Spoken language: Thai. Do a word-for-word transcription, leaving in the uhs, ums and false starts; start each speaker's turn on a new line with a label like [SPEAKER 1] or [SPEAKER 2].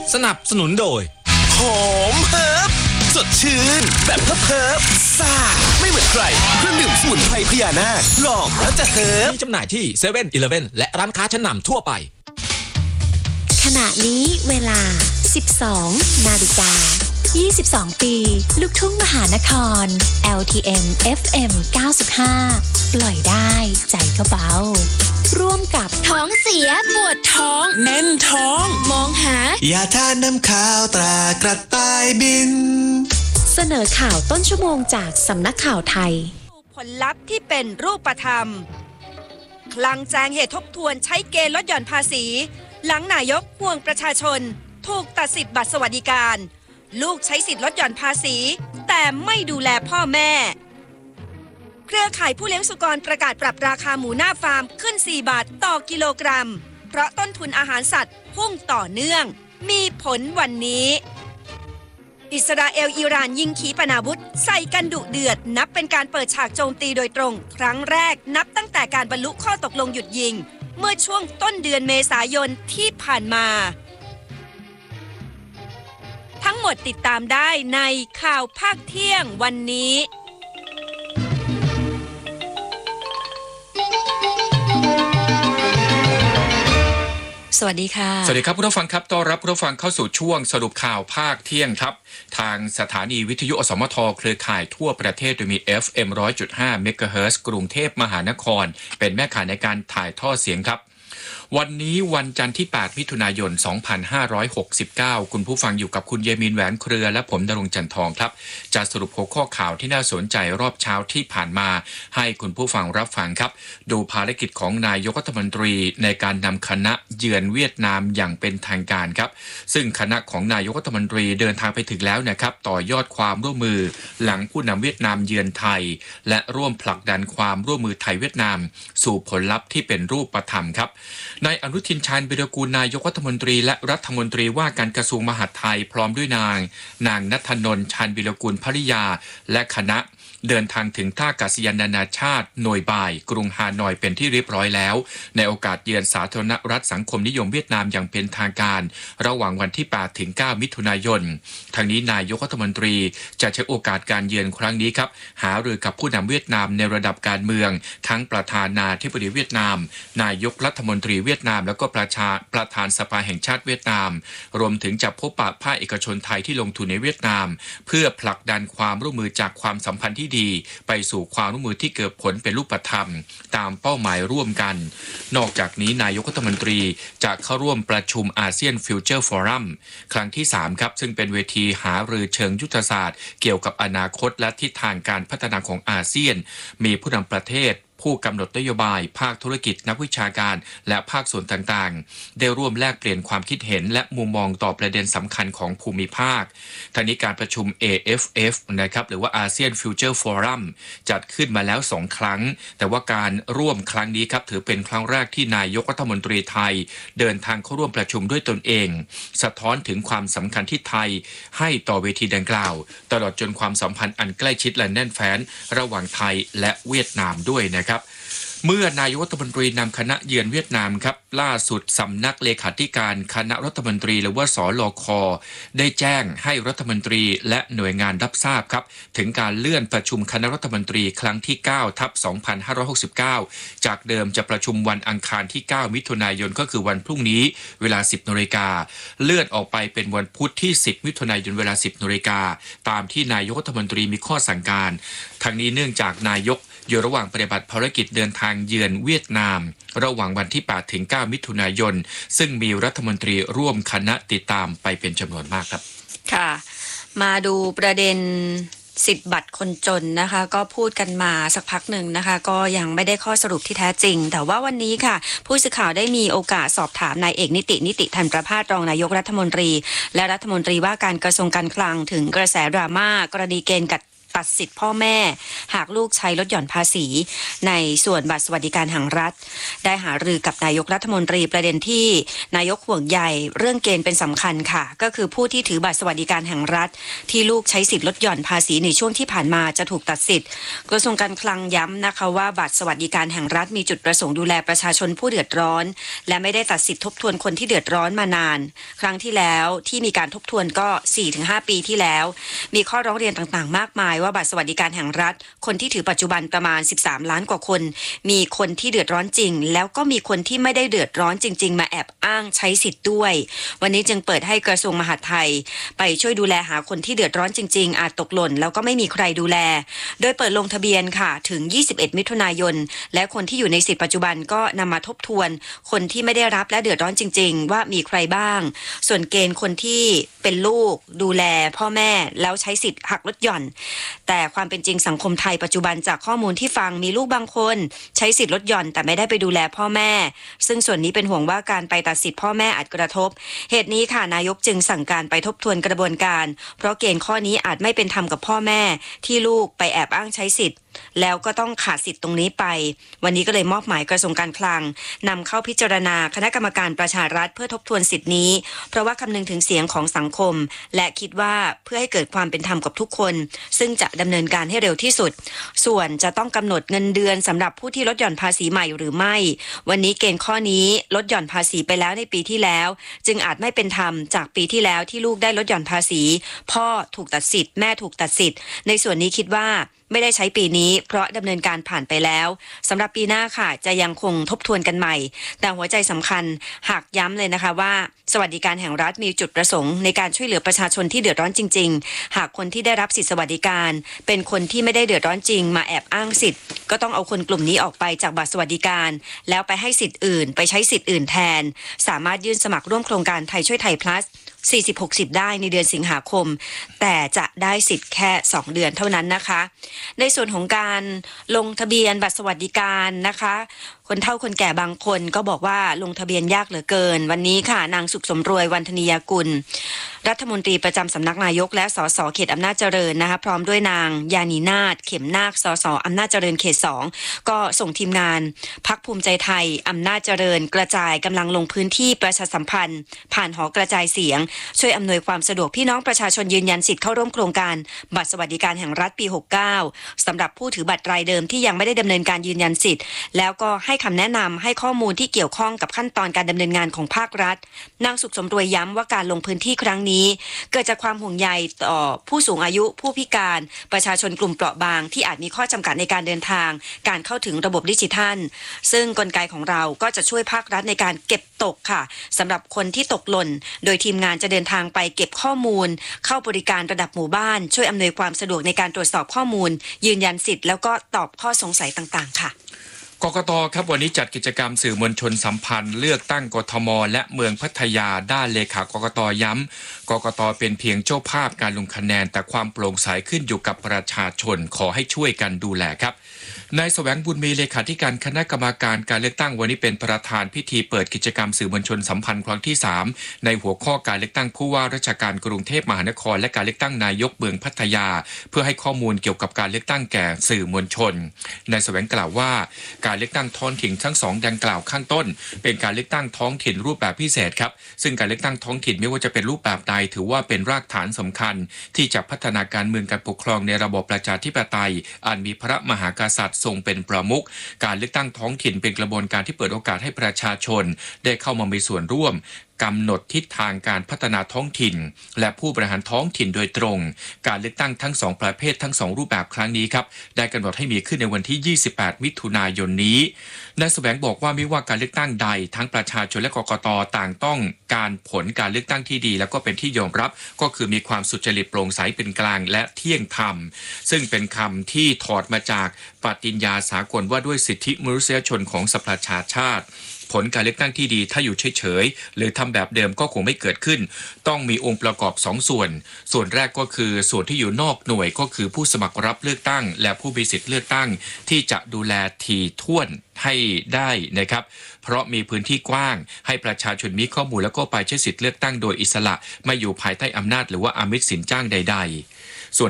[SPEAKER 1] สนับสนุนโดย
[SPEAKER 2] หอมเฮิร์บสดชื่นแบบเฮิร์บซ่าไม่เหมือนใครเครื่องดื่มสมุนไพรพญานาคลองแล้วจะเฮิร์บ
[SPEAKER 1] มีจำหน่ายที่เซเว่นอีเลฟเว่นและร้านค้าชั้นนำทั่วไป
[SPEAKER 3] ขณะนี้เวลา สิบสอง นาฬิกา ยี่สิบสอง ปีลูกทุ่งมหานคร แอล ที เอ็ม เอฟ เอ็ม เก้าสิบห้า ปล่อยได้ใจก็เบาร่วมกับ
[SPEAKER 4] ท้องเสียปวดท้อง
[SPEAKER 2] แน่นท้อง
[SPEAKER 4] มองหาย
[SPEAKER 2] าทานน้ำข้าวตรากระต่ายบิน
[SPEAKER 3] เสนอข่าวต้นชั่วโมงจากสำนักข่าวไทย
[SPEAKER 5] ผลลัพธ์ที่เป็นรูปธรรมคลังแจงเหตุทบทวนใช้เกณฑ์ลดหย่อนภาษีหลังนายกห่วงประชาชนถูกตัดสิทธิ์บัตรสวัสดิการลูกใช้สิทธิ์ลดหย่อนภาษีแต่ไม่ดูแลพ่อแม่เครือข่ายผู้เลี้ยงสุกรประกาศปรับราคาหมูหน้าฟาร์มขึ้นสี่บาทต่อกิโลกรัมเพราะต้นทุนอาหารสัตว์พุ่งต่อเนื่องมีผลวันนี้อิสราเอลอิหร่านยิงขีปนาวุธใส่กันดุเดือดนับเป็นการเปิดฉากโจมตีโดยตรงครั้งแรกนับตั้งแต่การบรรลุข้อตกลงหยุดยิงเมื่อช่วงต้นเดือนเมษายนที่ผ่านมาทั้งหมดติดตามได้ในข่าวภาคเที่ยงวันนี้
[SPEAKER 3] สวัสดีค่ะ
[SPEAKER 6] สวัสดีครับผู้ฟังครับต้อนรับผู้ฟังเข้าสู่ช่วงสรุปข่าวภาคเที่ยงครับทางสถานีวิทยุอสมทเครือข่ายทั่วประเทศโดยมี เอฟ เอ็ม หนึ่งร้อยจุดห้า เมกะเฮิรตซ์กรุงเทพมหานครเป็นแม่ข่ายในการถ่ายทอดเสียงครับวันนี้วันจันทร์ที่แปดมิถุนายนสองพันห้าร้อยหกสิบเก้าคุณผู้ฟังอยู่กับคุณเยมีนแหวนเครือและผมณรงค์จันทองครับจะสรุปหัวข้อข่าวที่น่าสนใจรอบเช้าที่ผ่านมาให้คุณผู้ฟังรับฟังครับดูภารกิจของนายกรัฐมนตรีในการนำคณะเยือนเวียดนามอย่างเป็นทางการครับซึ่งคณะของนายกรัฐมนตรีเดินทางไปถึงแล้วนะครับต่อยอดความร่วมมือหลังผู้นำเวียดนามเยือนไทยและร่วมผลักดันความร่วมมือไทยเวียดนามสู่ผลลัพธ์ที่เป็นรูปธรรมครับนายอนุทินชาญวิรากูลนายกรัฐมนตรีและรัฐมนตรีว่าการกระทรวงมหาดไทยพร้อมด้วยนางนางณัฐนนท์ชาญวิรากูลภริยาและคณะเดินทางถึงท่าอากาศยานนานาชาติหน่วยบ่ายกรุงฮานอยเป็นที่เรียบร้อยแล้วในโอกาสเยือนสาธารณรัฐสังคมนิยมเวียดนามอย่างเป็นทางการระหว่างวันที่แปดถึงเก้ามิถุนายนทางนี้นายกรัฐมนตรีจะใช้โอกาสการเยือนครั้งนี้ครับหารือกับผู้นำเวียดนามในระดับการเมืองทั้งประธานาธิบดีเวียดนามนายกรัฐมนตรีเวียดนามแล้วก็ประชาประธานสภาแห่งชาติเวียดนามรวมถึงจะพบปะภาคเอกชนไทยที่ลงทุนในเวียดนามเพื่อผลักดันความร่วมมือจากความสัมพันธ์ที่ดีไปสู่ความร่วมมือที่เกิดผลเป็นรูปธรรมตามเป้าหมายร่วมกันนอกจากนี้นายกรัฐมนตรีจะเข้าร่วมประชุมอาเซียนฟิวเจอร์ฟอรัมครั้งที่สามครับซึ่งเป็นเวทีหารือเชิงยุทธศาสตร์เกี่ยวกับอนาคตและทิศทางการพัฒนาของอาเซียนมีผู้นำประเทศผู้กำหนดนโยบายภาคธุรกิจนักวิชาการและภาคส่วนต่างๆได้ร่วมแลกเปลี่ยนความคิดเห็นและมุมมองต่อประเด็นสำคัญของภูมิภาคทางนี้การประชุม เอ เอฟ เอฟ นะครับหรือว่า อาเซียน ฟิวเจอร์ ฟอรัม จัดขึ้นมาแล้วสองครั้งแต่ว่าการร่วมครั้งนี้ครับถือเป็นครั้งแรกที่นายกรัฐมนตรีไทยเดินทางเข้าร่วมประชุมด้วยตนเองสะท้อนถึงความสำคัญที่ไทยให้ต่อเวทีดังกล่าวตลอดจนความสัมพันธ์อันใกล้ชิดและแน่นแฟ้นระหว่างไทยและเวียดนามด้วยนะครับเมื่อนายกรัฐมนตรีนำคณะเยือนเวียดนามครับล่าสุดสำนักเลขาธิการคณะรัฐมนตรีหรือว่าสลคได้แจ้งให้รัฐมนตรีและหน่วยงานรับทราบครับถึงการเลื่อนประชุมคณะรัฐมนตรีครั้งที่เก้าทับสองพันห้าร้อยหกสิบเก้าจากเดิมจะประชุมวันอังคารที่เก้ามิถุนายนก็คือวันพรุ่งนี้เวลา สิบนาฬิกาเลื่อนออกไปเป็นวันพุธที่สิบมิถุนายนเวลา สิบนาฬิกาตามที่นายกรัฐมนตรีมีข้อสั่งการทั้งนี้เนื่องจากนายกอยู่ระหว่างปฏิบัติภารกิจเดินทางเยือนเวียดนามระหว่างวันที่แปดถึงเก้ามิถุนายนซึ่งมีรัฐมนตรีร่วมคณะติดตามไปเป็นจำนวนมากครับ
[SPEAKER 5] ค่ะมาดูประเด็นสิทธิ์บัตรคนจนนะคะก็พูดกันมาสักพักหนึ่งนะคะก็ยังไม่ได้ข้อสรุปที่แท้จริงแต่ว่าวันนี้ค่ะผู้สื่อข่าวได้มีโอกาสสอบถามนายเอกนิตินิติธรรมประภาสรองนายกรัฐมนตรีและรัฐมนตรีว่าการกระทรวงการคลังถึงกระแสดราม่ากรณีเกณฑ์กัดตัดสิทธิ์พ่อแม่หากลูกใช้ลดหย่อนภาษีในส่วนบัตรสวัสดิการแห่งรัฐได้หารือกับนายกรัฐมนตรีประเด็นที่นายกห่วงใยเรื่องเกณฑ์เป็นสำคัญค่ะก็คือผู้ที่ถือบัตรสวัสดิการแห่งรัฐที่ลูกใช้สิทธิ์ลดหย่อนภาษีในช่วงที่ผ่านมาจะถูกตัดสิทธิ์กระทรวงการคลังย้ำนะคะว่าบัตรสวัสดิการแห่งรัฐมีจุดประสงค์ดูแลประชาชนผู้เดือดร้อนและไม่ได้ตัดสิทธิ์ทบทวนคนที่เดือดร้อนมานานครั้งที่แล้วที่มีการทบทวนก็ สี่ถึงห้า ปีที่แล้วมีข้อร้องเรียนต่างๆมากมายว่าบัตรสวัสดิการแห่งรัฐคนที่ถือปัจจุบันประมาณสิบสามล้านกว่าคนมีคนที่เดือดร้อนจริงแล้วก็มีคนที่ไม่ได้เดือดร้อนจริงๆมาแอบอ้างใช้สิทธิ์ด้วยวันนี้จึงเปิดให้กระทรวงมหาดไทยไปช่วยดูแลหาคนที่เดือดร้อนจริงๆอาจตกหล่นแล้วก็ไม่มีใครดูแลโดยเปิดลงทะเบียนค่ะถึงยี่สิบเอ็ดมิถุนายนและคนที่อยู่ในสิทธิ์ปัจจุบันก็นำมาทบทวนคนที่ไม่ได้รับและเดือดร้อนจริงๆว่ามีใครบ้างส่วนเกณฑ์คนที่เป็นลูกดูแลพ่อแม่แล้วใช้สิทธิ์หักลดหย่อนแต่ความเป็นจริงสังคมไทยปัจจุบันจากข้อมูลที่ฟังมีลูกบางคนใช้สิทธิ์ลดหย่อนแต่ไม่ได้ไปดูแลพ่อแม่ซึ่งส่วนนี้เป็นห่วงว่าการไปตัดสิทธิ์พ่อแม่อาจกระทบเหตุนี้ค่ะนายกจึงสั่งการไปทบทวนกระบวนการเพราะเกณฑ์ข้อนี้อาจไม่เป็นธรรมกับพ่อแม่ที่ลูกไปแอบอ้างใช้สิทธิ์แล้วก็ต้องขาดสิทธิ์ตรงนี้ไปวันนี้ก็เลยมอบหมายกระทรวงการคลังนำเข้าพิจารณาคณะกรรมการประชารัฐเพื่อทบทวนสิทธินี้เพราะว่าคำนึงถึงเสียงของสังคมและคิดว่าเพื่อให้เกิดความเป็นธรรมกับทุกคนซึ่งจะดำเนินการให้เร็วที่สุดส่วนจะต้องกำหนดเงินเดือนสำหรับผู้ที่ลดหย่อนภาษีใหม่หรือไม่วันนี้เกณฑ์ข้อนี้ลดหย่อนภาษีไปแล้วในปีที่แล้วจึงอาจไม่เป็นธรรมจากปีที่แล้วที่ลูกได้ลดหย่อนภาษีพ่อถูกตัดสิทธิ์แม่ถูกตัดสิทธิ์ในส่วนนี้คิดว่าไม่ได้ใช้ปีนี้เพราะดำเนินการผ่านไปแล้วสำหรับปีหน้าค่ะจะยังคงทบทวนกันใหม่แต่หัวใจสำคัญหากย้ำเลยนะคะว่าสวัสดิการแห่งรัฐมีจุดประสงค์ในการช่วยเหลือประชาชนที่เดือดร้อนจริงๆหากคนที่ได้รับสิทธิสวัสดิการเป็นคนที่ไม่ได้เดือดร้อนจริงมาแอบอ้างสิทธิ์ก็ต้องเอาคนกลุ่มนี้ออกไปจากบัตรสวัสดิการแล้วไปให้สิทธิ์อื่นไปใช้สิทธิ์อื่นแทนสามารถยื่นสมัครร่วมโครงการไทยช่วยไทย plusสี่สิบ หกสิบได้ในเดือนสิงหาคมแต่จะได้สิทธิ์แค่สองเดือนเท่านั้นนะคะในส่วนของการลงทะเบียนบัตรสวัสดิการนะคะคนเฒ่าคนแก่บางคนก็บอกว่าลงทะเบียนยากเหลือเกินวันนี้ค่ะนางสุขสมรวยวันธนียกุลรัฐมนตรีประจำสำนักนายกและสสเขตอำนาจเจริญนะคะพร้อมด้วยนางยานีนาถเข็มนาคสสอำนาจเจริญเขตสองก็ส่งทีมงานพรรคภูมิใจไทยอำนาจเจริญกระจายกำลังลงพื้นที่ประชาสัมพันธ์ผ่านหอกระจายเสียงช่วยอำนวยความสะดวกพี่น้องประชาชนยืนยันสิทธิ์เข้าร่วมโครงการบัตรสวัสดิการแห่งรัฐปีหกสิบเก้าสำหรับผู้ถือบัตรรายเดิมที่ยังไม่ได้ดำเนินการยืนยันสิทธิ์แล้วก็ให้คำแนะนำให้ข้อมูลที่เกี่ยวข้องกับขั้นตอนการดำเนินงานของภาครัฐนางสุขสมรวยย้ำว่าการลงพื้นที่ครั้งนี้เกิดจากความห่วงใยต่อผู้สูงอายุผู้พิการประชาชนกลุ่มเปราะบางที่อาจมีข้อจำกัดในการเดินทางการเข้าถึงระบบดิจิทัลซึ่งกลไกของเราก็จะช่วยภาครัฐในการเก็บตกค่ะสำหรับคนที่ตกหล่นโดยทีมงานจะเดินทางไปเก็บข้อมูลเข้าบริการระดับหมู่บ้านช่วยอำนวยความสะดวกในการตรวจสอบข้อมูลยืนยันสิทธิ์แล้วก็ตอบข้อสงสัยต่างๆค่ะ
[SPEAKER 6] กกต.ครับวันนี้จัดกิจกรรมสื่อมวลชนสัมพันธ์เลือกตั้งกทม.และเมืองพัทยาด้านเลขากกต.ย้ำกกต.เป็นเพียงเจ้าภาพการลงคะแนนแต่ความโปร่งใสขึ้นอยู่กับประชาชนขอให้ช่วยกันดูแลครับนายแสวงบุญมีเลขาธิการคณะกรรมการการเลือกตั้งวันนี้เป็นประธานพิธีเปิดกิจกรรมสื่อมวลชนสัมพันธ์ครั้งที่สามในหัวข้อการเลือกตั้งผู้ว่าราชการกรุงเทพมหานครและการเลือกตั้งนายกเมืองพัทยาเพื่อให้ข้อมูลเกี่ยวกับการเลือกตั้งแก่สื่อมวลชนนายแสวงกล่าวว่าการเลือกตั้งท้องถิ่นทั้งสองดังกล่าวข้างต้นเป็นการเลือกตั้งท้องถิ่นรูปแบบพิเศษครับซึ่งการเลือกตั้งท้องถิ่นไม่ว่าจะเป็นรูปแบบใดถือว่าเป็นรากฐานสำคัญที่จะพัฒนาการเมืองการปกครองในระบบประชาธิปไตยอันมีพระมหากษัตริย์ทรงเป็นประมุขการเลือกตั้งท้องถิ่นเป็นกระบวนการที่เปิดโอกาสให้ประชาชนได้เข้ามามีส่วนร่วมกำหนดทิศทางการพัฒนาท้องถิ่นและผู้บริหารท้องถิ่นโดยตรงการเลือกตั้งทั้งสองประเภททั้งสองรูปแบบครั้งนี้ครับได้กำหนดให้มีขึ้นในวันที่ยี่สิบแปดมิถุนายนนี้นายแสวงบอกว่าไม่ว่าการเลือกตั้งใดทั้งประชาชนและกกต.ต่างต้องการผลการเลือกตั้งที่ดีแล้วก็เป็นที่ยอมรับก็คือมีความสุจริตโปร่งใสเป็นกลางและเที่ยงธรรมซึ่งเป็นคำที่ถอดมาจากปฏิญญาสากลว่าด้วยสิทธิมนุษยชนของสหประชาชาติผลการเลือกตั้งที่ดีถ้าอยู่เฉยๆหรือทำแบบเดิมก็คงไม่เกิดขึ้นต้องมีองค์ประกอบสองส่วนส่วนแรกก็คือส่วนที่อยู่นอกหน่วยก็คือผู้สมัครรับเลือกตั้งและผู้มีสิทธิ์เลือกตั้งที่จะดูแลถี่ถ้วนให้ได้นะครับเพราะมีพื้นที่กว้างให้ประชาชนมีข้อมูลแล้วก็ไปใช้สิทธิ์เลือกตั้งโดยอิสระไม่อยู่ภายใต้อำนาจหรือว่าอามิสสินจ้างใดๆ